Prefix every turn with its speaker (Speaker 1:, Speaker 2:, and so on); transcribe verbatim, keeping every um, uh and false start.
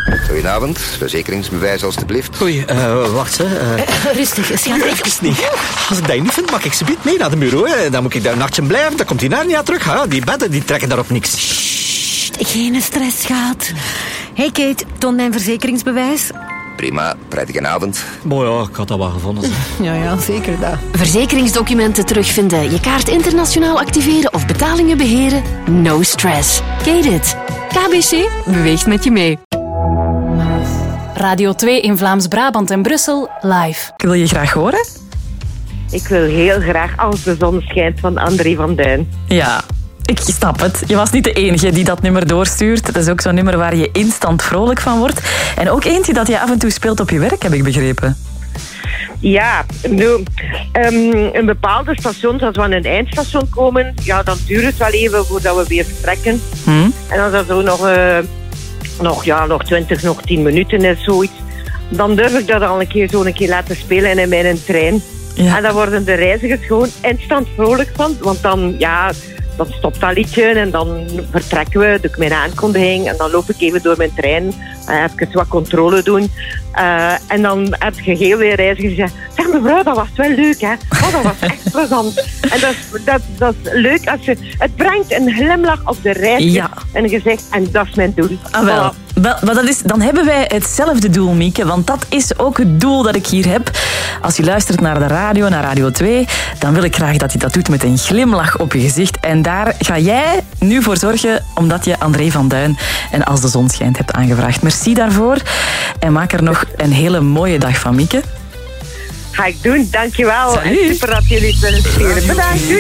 Speaker 1: Goedenavond, verzekeringsbewijs alstublieft.
Speaker 2: Oei, uh, wacht, hè. Uh...
Speaker 3: Uh, rustig, schat.
Speaker 2: Even niet. Als ik dat niet vind, mag ik ze niet mee naar de bureau. Hè. Dan moet ik daar een nachtje blijven, dan komt die naar niet terug. Hè. Die bedden die trekken daarop niks.
Speaker 3: Sst, geen stress, schat. Hey Kate, toon mijn verzekeringsbewijs.
Speaker 1: Prima, prettige avond.
Speaker 2: Mooi, ja, ik had dat wel gevonden. Zeg.
Speaker 3: Ja, ja, zeker dat.
Speaker 4: Verzekeringsdocumenten terugvinden, je kaart internationaal activeren of betalingen beheren? No stress. Kate it. K B C beweegt met je mee.
Speaker 5: Radio twee in Vlaams-Brabant en Brussel, live.
Speaker 6: Wil je graag horen?
Speaker 7: Ik wil heel graag Als de zon schijnt van André van Duin.
Speaker 6: Ja, ik snap het. Je was niet de enige die dat nummer doorstuurt. Het is ook zo'n nummer waar je instant vrolijk van wordt. En ook eentje dat je af en toe speelt op je werk, heb ik begrepen.
Speaker 7: Ja, nu, um, een bepaalde station, als we aan een eindstation komen, ja, dan duurt het wel even voordat we weer vertrekken.
Speaker 6: Hmm.
Speaker 7: En als dat zo nog, uh, nog, ja, nog twintig, nog tien minuten is, zoiets, dan durf ik dat al een keer zo een keer laten spelen in mijn trein. Ja. En dan worden de reizigers gewoon instant vrolijk van, want dan, ja, dan stopt dat liedje en dan vertrekken we, doe ik mijn aankondiging en dan loop ik even door mijn trein, uh, even wat controle doen. Uh, en dan heb je heel veel reizigers die zeggen, zeg mevrouw, dat was wel leuk, hè? Oh, dat was echt plezant. En dat is, dat, dat is leuk als je... Het brengt een glimlach op de reiziger
Speaker 6: ja.
Speaker 7: en je zegt, en dat is mijn doel.
Speaker 6: Ah, wel.
Speaker 7: Voilà.
Speaker 6: Wel, maar dat is, dan hebben wij hetzelfde doel, Mieke. Want dat is ook het doel dat ik hier heb. Als je luistert naar de radio, naar Radio twee, dan wil ik graag dat je dat doet met een glimlach op je gezicht. En daar ga jij nu voor zorgen, omdat je André van Duin en Als de zon schijnt hebt aangevraagd. Merci daarvoor. En maak er nog een hele mooie dag van, Mieke.
Speaker 7: Ga ik doen, dankjewel.
Speaker 6: Salut.
Speaker 7: Super dat jullie het willen sturen. Bedankt.